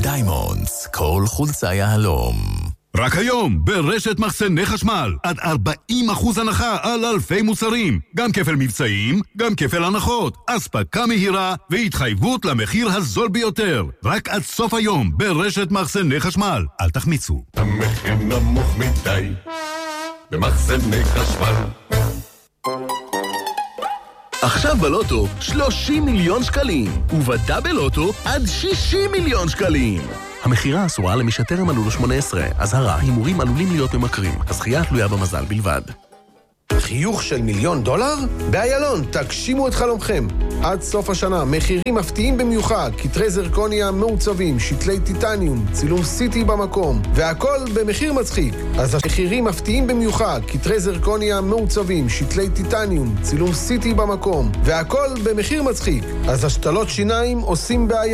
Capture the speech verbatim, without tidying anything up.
דיימונדס, כל חולצה יהלום. רק היום, ברשת מחסני חשמל, עד ארבעים אחוז הנחה על אלפי מוצרים. גם כפל מבצעים, גם כפל הנחות, אספקה מהירה והתחייבות למחיר הזול ביותר. רק עד סוף היום, ברשת מחסני חשמל. אל תחמיצו. המחיר נמוך מדי, במחסני חשמל. עכשיו בלוטו שלושים מיליון שקלים, ובדאבל לוטו עד שישים מיליון שקלים. המחירה אסורה למי שטרם מלאו לו שמונה עשרה. אזהרה, הימורים עלולים להיות ממכרים. הזכייה תלויה במזל בלבד. חיוך של מיליון דולר? באיילון, תגשימו את חלומכם. עד סוף השנה, מחירים מפתיעים במיוחד, כתרי זרקוניה מעוצבים, שתלי טיטניום, צילום סיטי במקום, והכל במחיר מצחיק. אז המחירים מפתיעים במיוחד, כתרי זרקוניה מעוצבים, שתלי טיטניום, צילום סיטי במקום, והכל במחיר מצחיק. אז השתלות שיניים עושים באיילון.